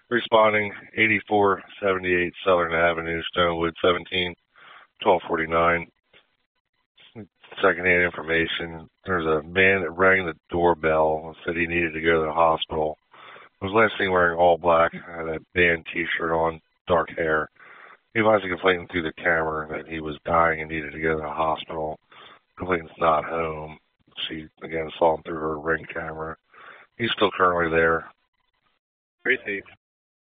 Responding 8478 Southern Avenue, Stonewood 17, 1249. Secondhand information. There's a man that rang the doorbell and said he needed to go to the hospital. He was last seen wearing all black, had a band t-shirt on, dark hair. He advised the complainant through the camera that he was dying and needed to go to the hospital. Complainant's not home. She, again, saw him through her Ring camera. He's still currently there. Received.